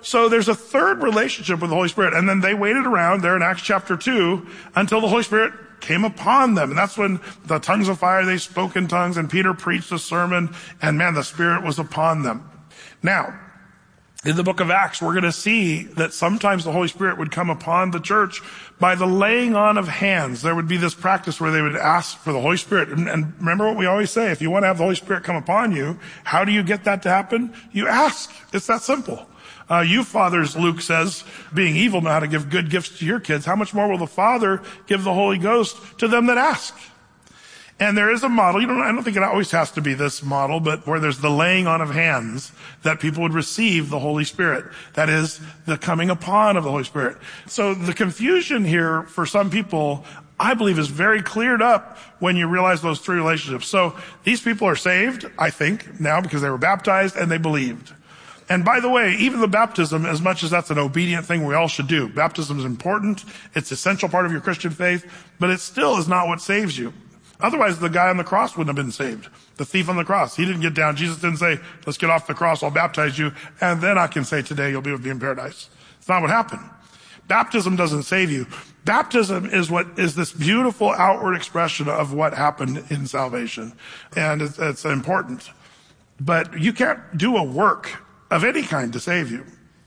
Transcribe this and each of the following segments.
So there's a third relationship with the Holy Spirit. And then they waited around there in Acts chapter 2 until the Holy Spirit came upon them. And that's when the tongues of fire, they spoke in tongues, and Peter preached a sermon, and man, the Spirit was upon them. Now, in the book of Acts, we're going to see that sometimes the Holy Spirit would come upon the church by the laying on of hands. There would be this practice where they would ask for the Holy Spirit. And remember what we always say, if you want to have the Holy Spirit come upon you, how do you get that to happen? You ask. It's that simple. You fathers, Luke says, being evil, know how to give good gifts to your kids. How much more will the Father give the Holy Ghost to them that ask? And there is a model, I don't think it always has to be this model, but where there's the laying on of hands that people would receive the Holy Spirit. That is the coming upon of the Holy Spirit. So the confusion here for some people, I believe, is very cleared up when you realize those three relationships. So these people are saved, I think, now because they were baptized and they believed. And by the way, even the baptism, as much as that's an obedient thing we all should do, baptism is important. It's an essential part of your Christian faith, but it still is not what saves you. Otherwise, the guy on the cross wouldn't have been saved. The thief on the cross. He didn't get down. Jesus didn't say, let's get off the cross, I'll baptize you, and then I can say today you'll be with me in paradise. It's not what happened. Baptism doesn't save you. Baptism is this beautiful outward expression of what happened in salvation. And it's important. But you can't do a work of any kind to save you.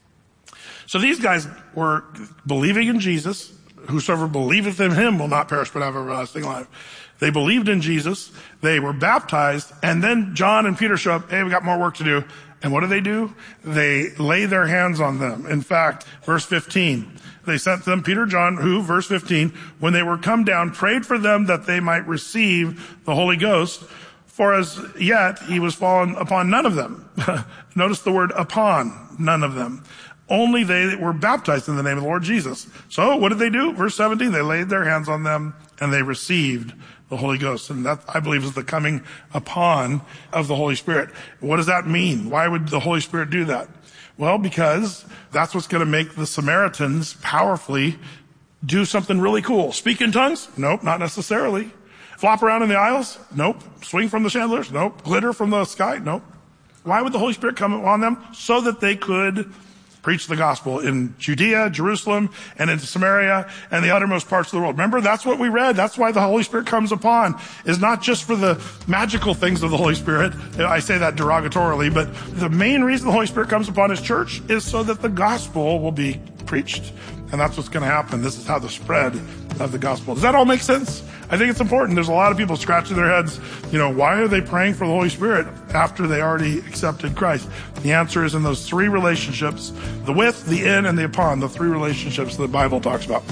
So these guys were believing in Jesus. Whosoever believeth in him will not perish but have everlasting life. They believed in Jesus. They were baptized. And then John and Peter show up. Hey, we got more work to do. And what do? They lay their hands on them. In fact, verse 15, they sent them, Peter, John, who, verse 15, when they were come down, prayed for them that they might receive the Holy Ghost. For as yet he was fallen upon none of them. Notice the word upon, none of them. Only they were baptized in the name of the Lord Jesus. So what did they do? Verse 17, they laid their hands on them and they received the Holy Ghost. And that, I believe, is the coming upon of the Holy Spirit. What does that mean? Why would the Holy Spirit do that? Well, because that's what's going to make the Samaritans powerfully do something really cool. Speak in tongues? Nope, not necessarily. Flop around in the aisles? Nope. Swing from the chandeliers? Nope. Glitter from the sky? Nope. Why would the Holy Spirit come on them? So that they could preach the gospel in Judea, Jerusalem, and into Samaria, and the uttermost parts of the world. Remember, that's what we read. That's why the Holy Spirit comes upon, is not just for the magical things of the Holy Spirit. I say that derogatorily, but the main reason the Holy Spirit comes upon his church is so that the gospel will be preached. And that's what's going to happen. This is how the spread of the gospel. Does that all make sense? I think it's important. There's a lot of people scratching their heads. Why are they praying for the Holy Spirit after they already accepted Christ? The answer is in those three relationships, the with, the in, and the upon, the three relationships the Bible talks about.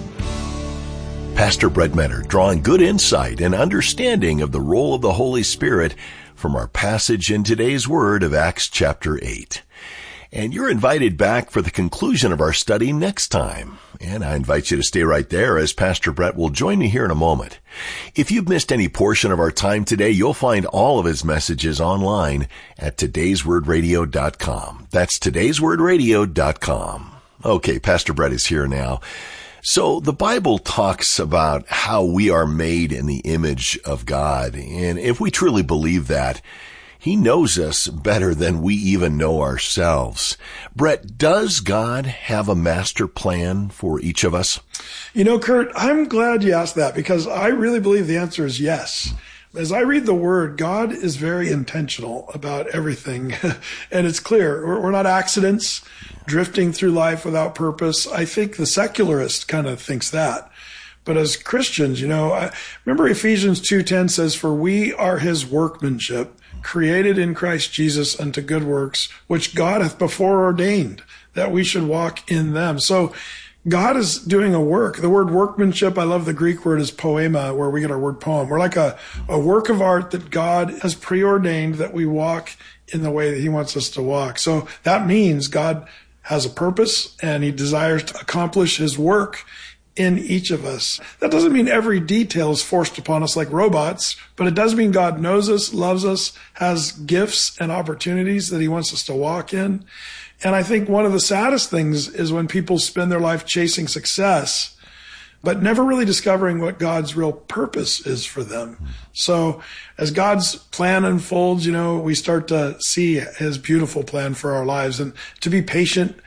Pastor Brett Mentor drawing good insight and understanding of the role of the Holy Spirit from our passage in today's Word of Acts chapter 8. And you're invited back for the conclusion of our study next time. And I invite you to stay right there as Pastor Brett will join me here in a moment. If you've missed any portion of our time today, you'll find all of his messages online at today'swordradio.com. That's today'swordradio.com. Okay, Pastor Brett is here now. So the Bible talks about how we are made in the image of God. And if we truly believe that, He knows us better than we even know ourselves. Brett, does God have a master plan for each of us? Kurt, I'm glad you asked that because I really believe the answer is yes. As I read the Word, God is very intentional about everything. And it's clear. We're not accidents drifting through life without purpose. I think the secularist kind of thinks that. But as Christians, I remember Ephesians 2:10 says, "For we are his workmanship, created in Christ Jesus unto good works, which God hath before ordained, that we should walk in them." So God is doing a work. The word workmanship, I love the Greek word is poema, where we get our word poem. We're like a work of art that God has preordained that we walk in the way that he wants us to walk. So that means God has a purpose and he desires to accomplish his work in each of us. That doesn't mean every detail is forced upon us like robots, but it does mean God knows us, loves us, has gifts and opportunities that he wants us to walk in. And I think one of the saddest things is when people spend their life chasing success, but never really discovering what God's real purpose is for them. So as God's plan unfolds, we start to see his beautiful plan for our lives, and to be patient